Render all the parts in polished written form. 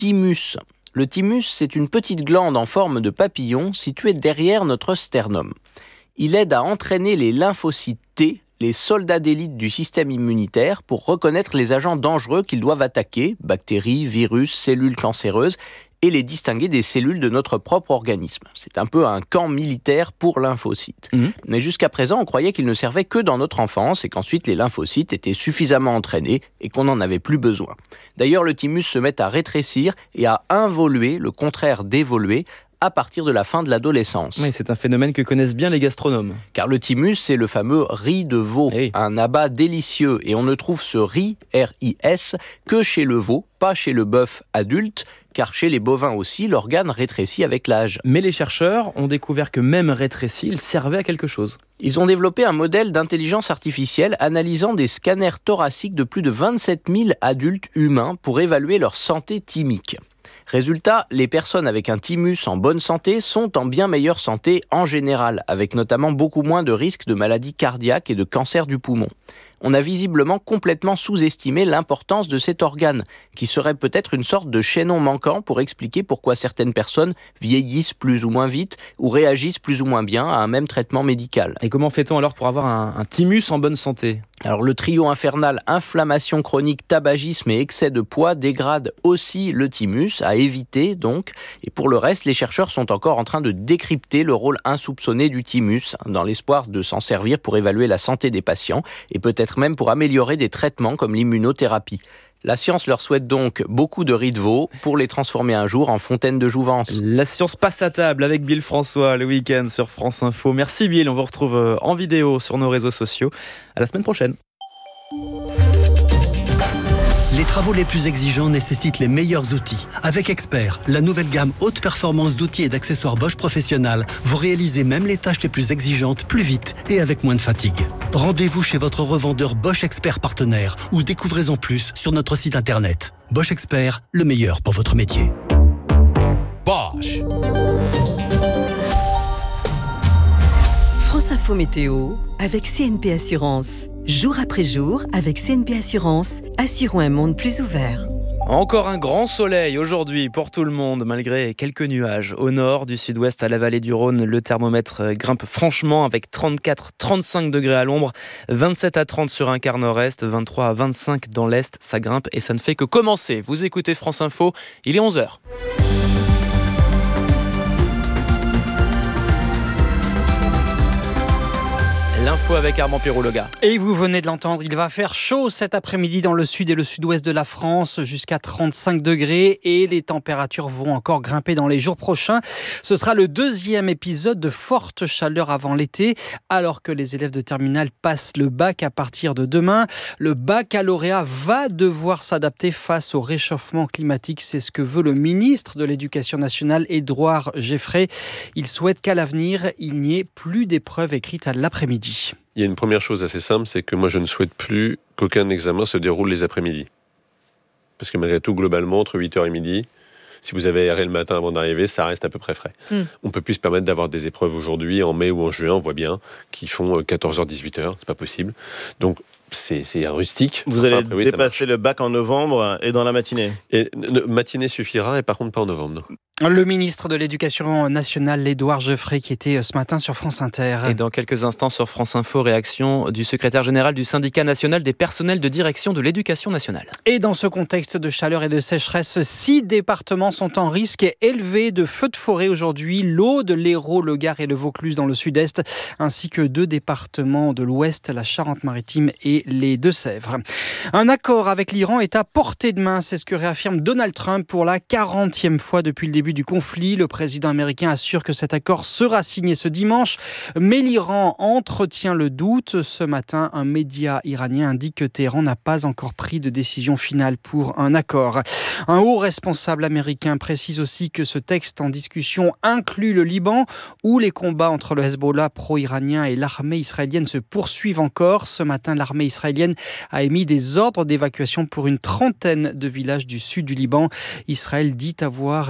thymus. Le thymus, c'est une petite glande en forme de papillon située derrière notre sternum. Il aide à entraîner les lymphocytes T, les soldats d'élite du système immunitaire, pour reconnaître les agents dangereux qu'ils doivent attaquer, bactéries, virus, cellules cancéreuses, et les distinguer des cellules de notre propre organisme. C'est un peu un camp militaire pour lymphocytes. Mais jusqu'à présent, on croyait qu'il ne servait que dans notre enfance et qu'ensuite les lymphocytes étaient suffisamment entraînés et qu'on n'en avait plus besoin. D'ailleurs, le thymus se met à rétrécir et à involuer, le contraire d'évoluer, à partir de la fin de l'adolescence. Oui, c'est un phénomène que connaissent bien les gastronomes. Car le thymus, c'est le fameux riz de veau, un abat délicieux. Et on ne trouve ce riz, R-I-S, que chez le veau, pas chez le bœuf adulte, car chez les bovins aussi, l'organe rétrécit avec l'âge. Mais les chercheurs ont découvert que même rétréci, il servait à quelque chose. Ils ont développé un modèle d'intelligence artificielle analysant des scanners thoraciques de plus de 27 000 adultes humains pour évaluer leur santé thymique. Résultat, les personnes avec un thymus en bonne santé sont en bien meilleure santé en général, avec notamment beaucoup moins de risques de maladies cardiaques et de cancer du poumon. On a visiblement complètement sous-estimé l'importance de cet organe, qui serait peut-être une sorte de chaînon manquant pour expliquer pourquoi certaines personnes vieillissent plus ou moins vite ou réagissent plus ou moins bien à un même traitement médical. Et comment fait-on alors pour avoir un thymus en bonne santé ? Alors le trio infernal inflammation chronique, tabagisme et excès de poids dégrade aussi le thymus, à éviter donc. Et pour le reste, les chercheurs sont encore en train de décrypter le rôle insoupçonné du thymus, dans l'espoir de s'en servir pour évaluer la santé des patients et peut-être même pour améliorer des traitements comme l'immunothérapie. La science leur souhaite donc beaucoup de riz de veau pour les transformer un jour en fontaine de jouvence. La science passe à table avec Bill François le week-end sur France Info. Merci Bill, on vous retrouve en vidéo sur nos réseaux sociaux. À la semaine prochaine. Les travaux les plus exigeants nécessitent les meilleurs outils. Avec Expert, la nouvelle gamme haute performance d'outils et d'accessoires Bosch Professionnal, vous réalisez même les tâches les plus exigeantes plus vite et avec moins de fatigue. Rendez-vous chez votre revendeur Bosch Expert partenaire ou découvrez-en plus sur notre site internet. Bosch Expert, le meilleur pour votre métier. Bosch. France Info Météo avec CNP Assurance. Jour après jour, avec CNP Assurance, assurons un monde plus ouvert. Encore un grand soleil aujourd'hui pour tout le monde, malgré quelques nuages. Au nord, du sud-ouest à la vallée du Rhône, le thermomètre grimpe franchement avec 34-35 degrés à l'ombre, 27 à 30 sur un quart nord-est, 23 à 25 dans l'est. Ça grimpe et ça ne fait que commencer. Vous écoutez France Info, il est 11h. L'info avec Armand Pirou-Loga. Et vous venez de l'entendre, il va faire chaud cet après-midi dans le sud et le sud-ouest de la France, jusqu'à 35 degrés et les températures vont encore grimper dans les jours prochains. Ce sera le deuxième épisode de forte chaleur avant l'été, alors que les élèves de terminale passent le bac à partir de demain. Le baccalauréat va devoir s'adapter face au réchauffement climatique. C'est ce que veut le ministre de l'Éducation nationale, Édouard Geffray. Il souhaite qu'à l'avenir, il n'y ait plus d'épreuves écrites à l'après-midi. Il y a une première chose assez simple, c'est que moi je ne souhaite plus qu'aucun examen se déroule les après-midi. Parce que malgré tout, globalement, entre 8h et midi, si vous avez aéré le matin avant d'arriver, ça reste à peu près frais. On ne peut plus se permettre d'avoir des épreuves aujourd'hui, en mai ou en juin, on voit bien, qui font 14h, 18h, c'est pas possible. Donc c'est rustique. Vous allez dépasser le bac en novembre et dans la matinée. Et matinée suffira, et par contre pas en novembre. Le ministre de l'Éducation nationale, Édouard Geffray, qui était ce matin sur France Inter. Et dans quelques instants sur France Info, réaction du secrétaire général du syndicat national des personnels de direction de l'Éducation nationale. Et dans ce contexte de chaleur et de sécheresse, 6 départements sont en risque élevé de feux de forêt aujourd'hui. L'Aude, l'Hérault, le Gard et le Vaucluse dans le sud-est, ainsi que 2 départements de l'ouest, la Charente-Maritime et les Deux-Sèvres. Un accord avec l'Iran est à portée de main, c'est ce que réaffirme Donald Trump pour la 40e fois depuis le début du conflit. Le président américain assure que cet accord sera signé ce dimanche, mais l'Iran entretient le doute. Ce matin, un média iranien indique que Téhéran n'a pas encore pris de décision finale pour un accord. Un haut responsable américain précise aussi que ce texte en discussion inclut le Liban, où les combats entre le Hezbollah pro-iranien et l'armée israélienne se poursuivent encore. Ce matin, l'armée israélienne a émis des ordres d'évacuation pour une trentaine de villages du sud du Liban. Israël dit avoir été la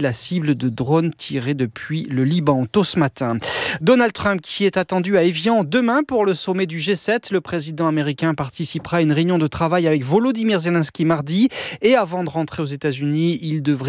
la cible de drones tirés depuis le Liban tôt ce matin. Donald Trump qui est attendu à Évian demain pour le sommet du G7. Le président américain participera à une réunion de travail avec Volodymyr Zelensky mardi et avant de rentrer aux États-Unis, il devrait